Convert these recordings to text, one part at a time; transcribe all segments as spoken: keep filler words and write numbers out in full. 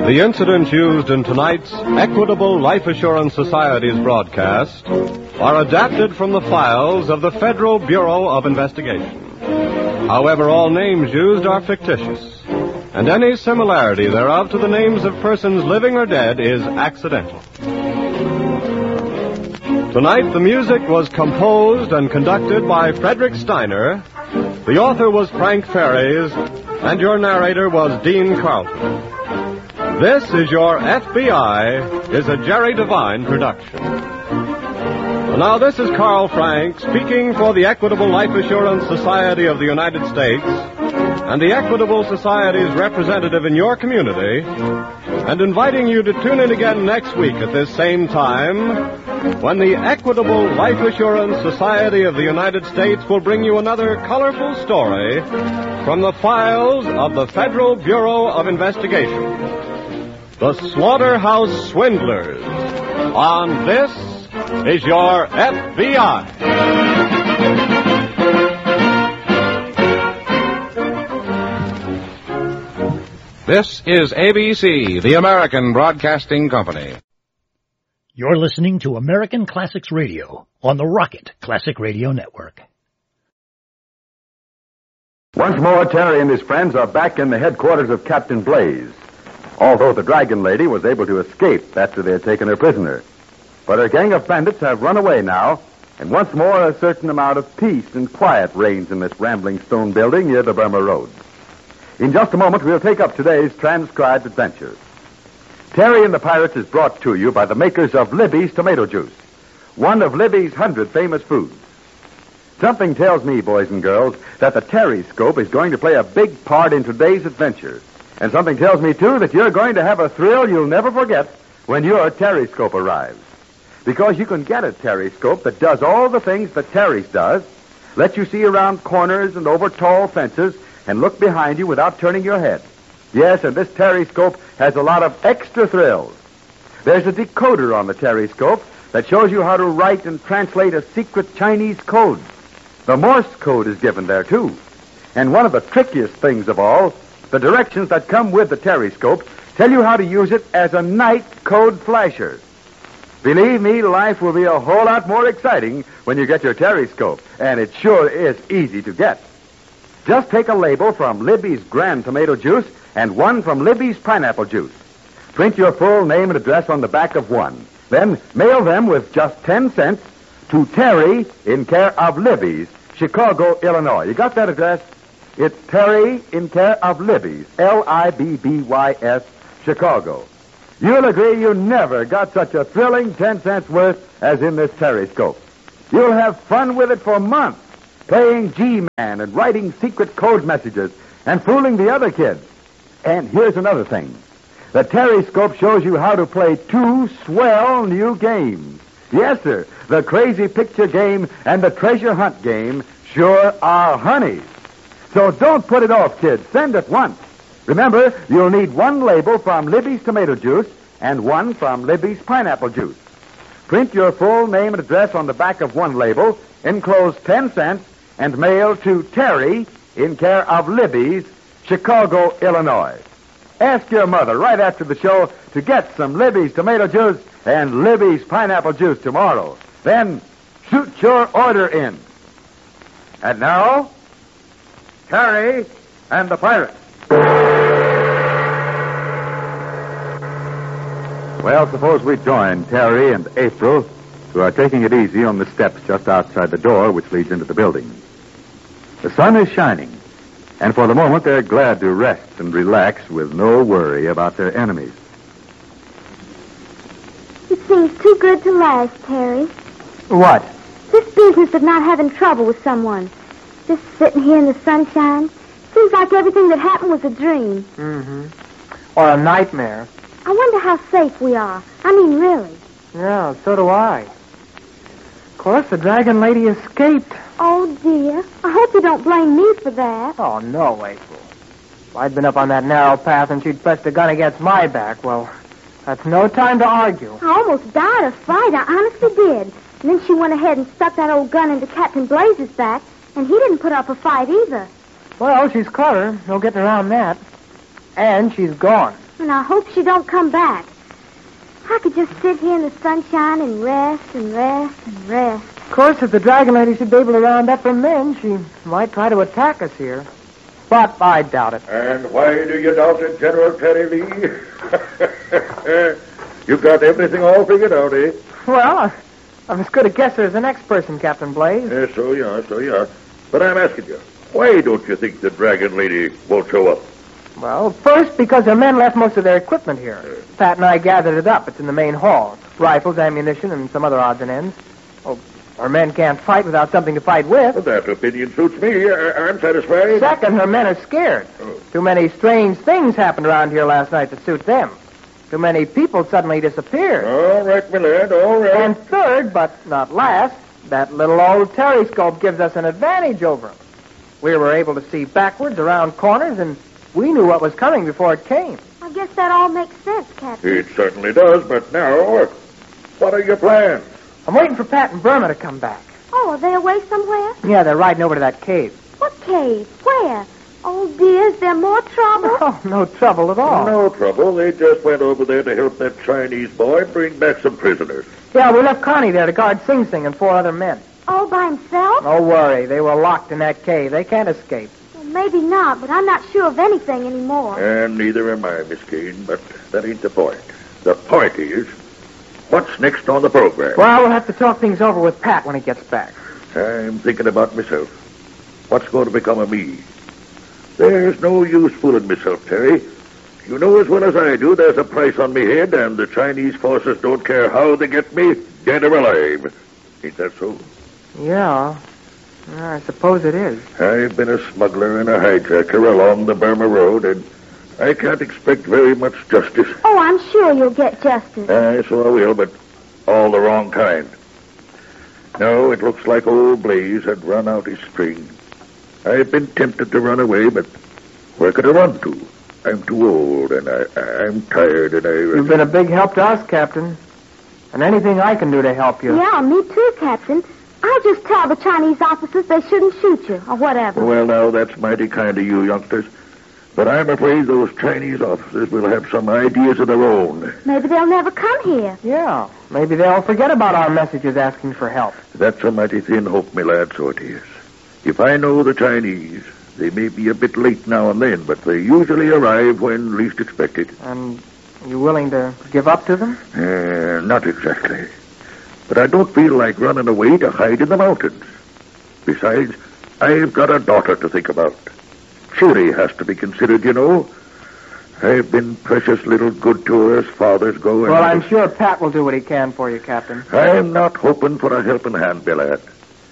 The incidents used in tonight's Equitable Life Assurance Society's broadcast are adapted from the files of the Federal Bureau of Investigation. However, all names used are fictitious, and any similarity thereof to the names of persons living or dead is accidental. Tonight, the music was composed and conducted by Frederick Steiner. The author was Frank Ferries, and your narrator was Dean Carlton. This is Your F B I is a Jerry Devine production. Now, this is Carl Frank speaking for the Equitable Life Assurance Society of the United States and the Equitable Society's representative in your community, and inviting you to tune in again next week at this same time when the Equitable Life Assurance Society of the United States will bring you another colorful story from the files of the Federal Bureau of Investigation. The Slaughterhouse Swindlers. On This is Your F B I. This is A B C, the American Broadcasting Company. You're listening to American Classics Radio on the Rocket Classic Radio Network. Once more, Terry and his friends are back in the headquarters of Captain Blaze. Although the Dragon Lady was able to escape after they had taken her prisoner. But her gang of bandits have run away now, and once more a certain amount of peace and quiet reigns in this rambling stone building near the Burma Road. In just a moment, we'll take up today's transcribed adventure. Terry and the Pirates is brought to you by the makers of Libby's Tomato Juice, one of Libby's hundred famous foods. Something tells me, boys and girls, that the Terryscope is going to play a big part in today's adventure. And something tells me, too, that you're going to have a thrill you'll never forget when your Terryscope arrives. Because you can get a Terryscope that does all the things that Terry's does, lets you see around corners and over tall fences, and look behind you without turning your head. Yes, and this Terryscope has a lot of extra thrills. There's a decoder on the Terryscope that shows you how to write and translate a secret Chinese code. The Morse code is given there, too. And one of the trickiest things of all, the directions that come with the Terryscope tell you how to use it as a night code flasher. Believe me, life will be a whole lot more exciting when you get your Terryscope, and it sure is easy to get. Just take a label from Libby's Grand Tomato Juice and one from Libby's Pineapple Juice. Print your full name and address on the back of one. Then mail them with just ten cents to Terry in care of Libby's, Chicago, Illinois. You got that address? It's Terry in care of Libby's, L I B B Y S, Chicago. You'll agree you never got such a thrilling ten cents worth as in this Terryscope. You'll have fun with it for months, playing G-Man and writing secret code messages and fooling the other kids. And here's another thing. The Terryscope shows you how to play two swell new games. Yes, sir, the Crazy Picture game and the Treasure Hunt game sure are honeys. So don't put it off, kids. Send at once. Remember, you'll need one label from Libby's Tomato Juice and one from Libby's Pineapple Juice. Print your full name and address on the back of one label, enclose ten cents, and mail to Terry in care of Libby's, Chicago, Illinois. Ask your mother right after the show to get some Libby's Tomato Juice and Libby's Pineapple Juice tomorrow. Then shoot your order in. And now, Terry and the Pirates. Well, suppose we join Terry and April, who are taking it easy on the steps just outside the door which leads into the building. The sun is shining, and for the moment they're glad to rest and relax with no worry about their enemies. It seems too good to last, Terry. What? This business of not having trouble with someone. Just sitting here in the sunshine. Seems like everything that happened was a dream. Mm-hmm. Or a nightmare. I wonder how safe we are. I mean, really. Yeah, so do I. Of course, the Dragon Lady escaped. Oh, dear. I hope you don't blame me for that. Oh, no, April. If I'd been up on that narrow path and she'd pressed the gun against my back, well, that's no time to argue. I almost died of fright. I honestly did. And then she went ahead and stuck that old gun into Captain Blaze's back, and he didn't put up a fight either. Well, she's caught her. No getting around that. And she's gone. And I hope she don't come back. I could just sit here in the sunshine and rest and rest and rest. Of course, if the Dragon Lady should be able to round up her men, she might try to attack us here. But I doubt it. And why do you doubt it, General Terry Lee? You've got everything all figured out, eh? Well, I'm as good a guesser as the next person, Captain Blaze. Yes, so you are, so you are. But I'm asking you, why don't you think the Dragon Lady won't show up? Well, first, because her men left most of their equipment here. Pat and I gathered it up. It's in the main hall. Rifles, ammunition, and some other odds and ends. Oh, our men can't fight without something to fight with. Well, that opinion suits me. I- I'm satisfied. Second, her men are scared. Oh. Too many strange things happened around here last night to suit them. Too many people suddenly disappeared. All right, my lad, all right. And third, but not last, that little old telescope gives us an advantage over them. We were able to see backwards around corners, and we knew what was coming before it came. I guess that all makes sense, Captain. It certainly does, but now, what are your plans? I'm waiting for Pat and Burma to come back. Oh, are they away somewhere? Yeah, they're riding over to that cave. What cave? Where? Oh, dear, is there more trouble? Oh, no trouble at all. No trouble. They just went over there to help that Chinese boy bring back some prisoners. Yeah, we left Connie there to guard Sing Sing and four other men. All by himself? Don't worry. They were locked in that cave. They can't escape. Well, maybe not, but I'm not sure of anything anymore. And neither am I, Miss Keene, but that ain't the point. The point is, what's next on the program? Well, we'll have to talk things over with Pat when he gets back. I'm thinking about myself. What's going to become of me? There's no use fooling myself, Terry. You know as well as I do there's a price on me head, and the Chinese forces don't care how they get me, dead or alive. Ain't that so? Yeah. Yeah, I suppose it is. I've been a smuggler and a hijacker along the Burma Road, and I can't expect very much justice. Oh, I'm sure you'll get justice. Aye, so I will, but all the wrong kind. No, it looks like old Blaze had run out his string. I've been tempted to run away, but where could I run to? I'm too old, and I, I'm tired, and I... You've been a big help to us, Captain. And anything I can do to help you. Yeah, me too, Captain. I'll just tell the Chinese officers they shouldn't shoot you, or whatever. Well, now, that's mighty kind of you, youngsters. But I'm afraid those Chinese officers will have some ideas of their own. Maybe they'll never come here. Yeah. Maybe they'll forget about our messages asking for help. That's a mighty thin hope, my lad, so it is. If I know the Chinese, they may be a bit late now and then, but they usually arrive when least expected. And you willing to give up to them? Uh, not exactly. But I don't feel like running away to hide in the mountains. Besides, I've got a daughter to think about. Shuri has to be considered, you know. I've been precious little good to her as fathers go. And Well, I'm sure Pat will do what he can for you, Captain. I'm not hoping for a helping hand, my lad.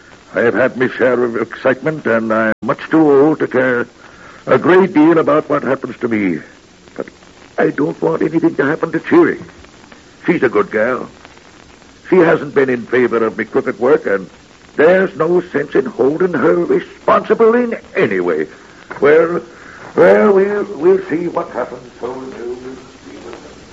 I have had my share of excitement, and I'm much too old to care a great deal about what happens to me. But I don't want anything to happen to Cheery. She's a good gal. She hasn't been in favor of me crooked work, and there's no sense in holding her responsible in any way. Well, well, we'll, we'll see what happens. So we'll see what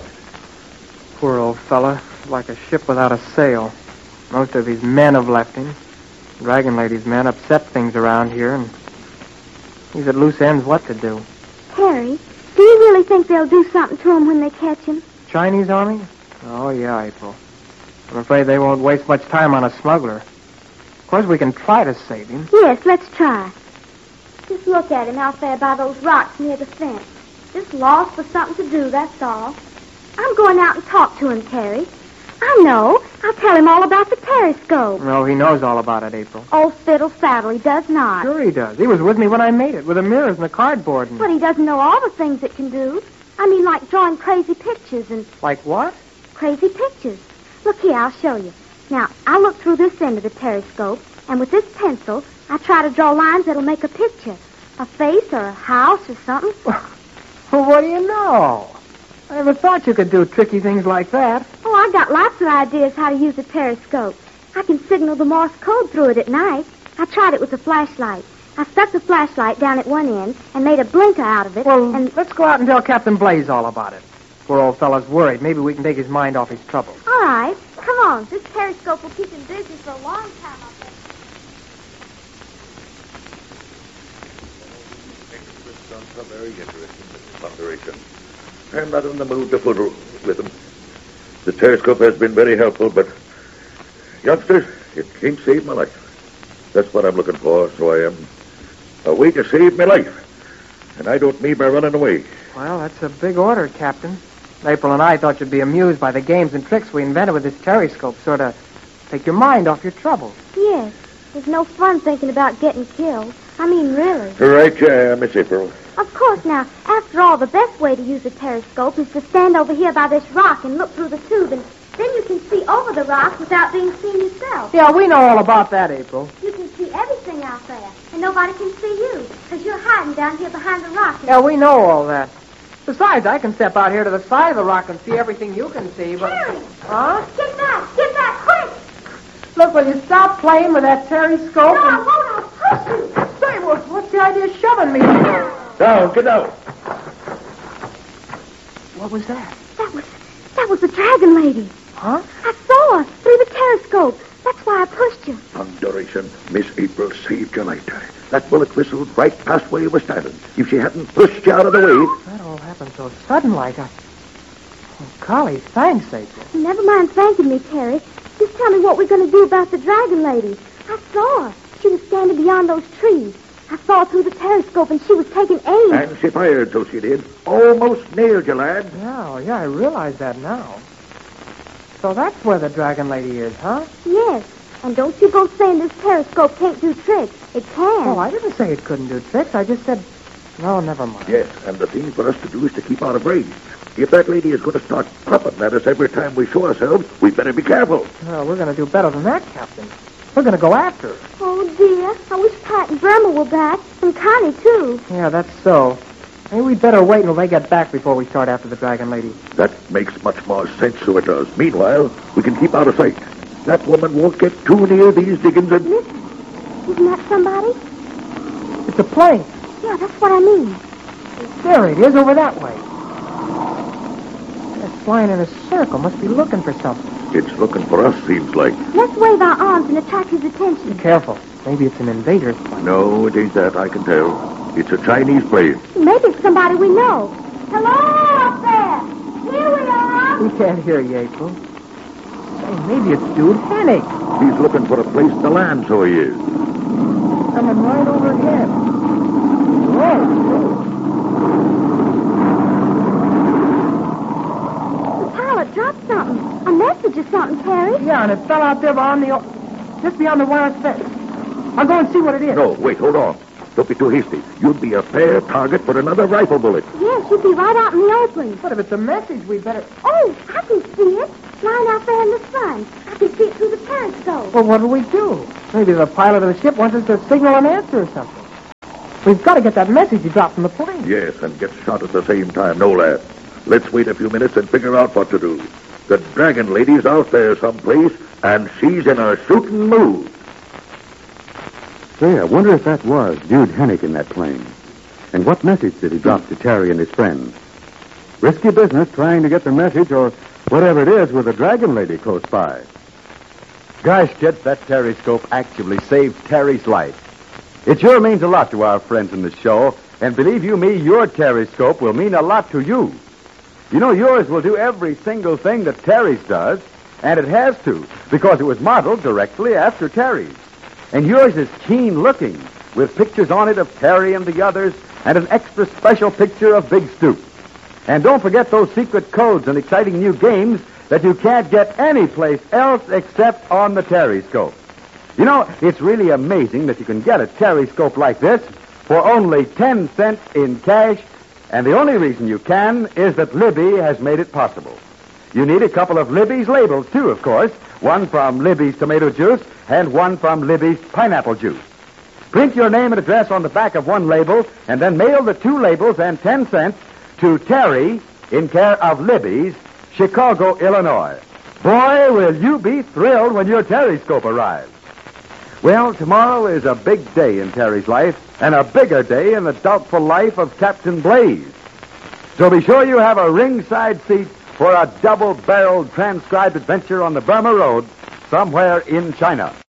happens. Poor old fella. Like a ship without a sail. Most of his men have left him. Dragon Lady's men upset things around here, and he's at loose ends what to do. Terry, do you really think they'll do something to him when they catch him? Chinese army? Oh, yeah, April. I'm afraid they won't waste much time on a smuggler. Of course, we can try to save him. Yes, let's try. Just look at him out there by those rocks near the fence. Just lost for something to do, that's all. I'm going out and talk to him, Terry. I know. I'll tell him all about the periscope. No, he knows all about it, April. Oh, fiddle faddle, he does not. Sure he does. He was with me when I made it, with the mirrors and the cardboard. And... But he doesn't know all the things it can do. I mean, like drawing crazy pictures and... Like what? Crazy pictures. Look here, I'll show you. Now, I look through this end of the periscope, and with this pencil, I try to draw lines that'll make a picture. A face or a house or something. Well, what do you know? I never thought you could do tricky things like that. Oh, I got lots of ideas how to use a periscope. I can signal the Morse code through it at night. I tried it with a flashlight. I stuck the flashlight down at one end and made a blinker out of it. Well, and... let's go out and tell Captain Blaze all about it. Poor old fella's worried. Maybe we can take his mind off his troubles. All right. Come on. This periscope will keep him busy for a long time, I'll bet. Very interesting, Mister Thunderation. I'm not in the mood to fool with them. The telescope has been very helpful, but, youngsters, it can't save my life. That's what I'm looking for, so I am. A way to save my life. And I don't mean by running away. Well, that's a big order, Captain. April and I thought you'd be amused by the games and tricks we invented with this telescope, sort of take your mind off your troubles. Yes. There's no fun thinking about getting killed. I mean, really. Right, yeah, Miss April. Of course, now, after all, the best way to use a telescope is to stand over here by this rock and look through the tube, and then you can see over the rock without being seen yourself. Yeah, we know all about that, April. You can see everything out there, and nobody can see you, because you're hiding down here behind the rock. Yeah, we know all that. Besides, I can step out here to the side of the rock and see everything you can see, but... Harry! Huh? Get back! Get back, quick! Look, will you stop playing with that telescope? No, I won't. I'll push you. Say, well, what's the idea of shoving me? Down, get down. What was that? That was, that was the dragon lady. Huh? I saw her through the telescope. That's why I pushed you. Thunderation, Miss April saved your life. That bullet whistled right past where you were standing. If she hadn't pushed you out of the way... That all happened so sudden like. I... Oh, golly, thanks, April. Never mind thanking me, Terry. Just tell me what we're going to do about the dragon lady. I saw her. She was standing beyond those trees. I saw her through the telescope, and she was taking aim. And she fired, so she did. Almost nailed you, lad. Yeah, yeah, I realize that now. So that's where the dragon lady is, huh? Yes. And don't you go saying this telescope can't do tricks. It can. Oh, I didn't say it couldn't do tricks. I just said... No, never mind. Yes, and the thing for us to do is to keep out of range. If that lady is going to start puffing at us every time we show ourselves, we better be careful. Well, we're going to do better than that, Captain. We're going to go after her. Oh, dear. I wish Pat and Burma were back. And Connie, too. Yeah, that's so. Maybe we'd better wait until they get back before we start after the dragon lady. That makes much more sense, so it does. Meanwhile, we can keep out of sight. That woman won't get too near these diggings and... Listen. Isn't that somebody? It's a plane. Yeah, that's what I mean. There it is, over that way. It's flying in a circle. Must be looking for something. It's looking for us, seems like. Let's wave our arms and attract his attention. Be careful. Maybe it's an invader's plane. No, it ain't that, I can tell. It's a Chinese plane. Maybe it's somebody we know. Hello, up there. Here we are. We can't hear you, April. Say, maybe it's Dude Hennig. He's looking for a place to land, so he is. Coming right overhead. Whoa. The pilot dropped something. A message or something, Terry. Yeah, and it fell out there beyond the... o- just beyond the wireless fence. I'll go and see what it is. No, wait, hold on. Don't be too hasty. You'd be a fair target for another rifle bullet. Yes, you'd be right out in the open. But if it's a message, we better... Oh, I can see it. Lying out there in the sun. I can see it through the telescope. Well, what'll we do? Maybe the pilot of the ship wants us to signal an answer or something. We've got to get that message he dropped from the plane. Yes, and get shot at the same time. No, lad. Let's wait a few minutes and figure out what to do. The dragon lady's out there someplace, and she's in a shooting mood. Say, I wonder if that was Dude Hennig in that plane. And what message did he drop to Terry and his friends? Risky business trying to get the message or whatever it is with a dragon lady close by. Gosh, kid, that telescope actually saved Terry's life. It sure means a lot to our friends in the show, and believe you me, your telescope will mean a lot to you. You know, yours will do every single thing that Terry's does, and it has to, because it was modeled directly after Terry's. And yours is keen-looking, with pictures on it of Terry and the others, and an extra special picture of Big Stoop. And don't forget those secret codes and exciting new games that you can't get anyplace else except on the Terryscope. You know, it's really amazing that you can get a Terryscope like this for only ten cents in cash, and the only reason you can is that Libby has made it possible. You need a couple of Libby's labels, too, of course, one from Libby's tomato juice and one from Libby's pineapple juice. Print your name and address on the back of one label, and then mail the two labels and ten cents to Terry in care of Libby's, Chicago, Illinois. Boy, will you be thrilled when your Terryscope arrives. Well, tomorrow is a big day in Terry's life, and a bigger day in the doubtful life of Captain Blaze. So be sure you have a ringside seat for a double-barreled transcribed adventure on the Burma Road somewhere in China.